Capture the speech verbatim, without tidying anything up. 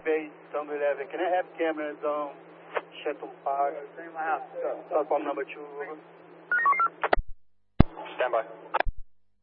base, Tango eleven. Can I have cameras on Shenton Park? Platform number two, over. Stand by.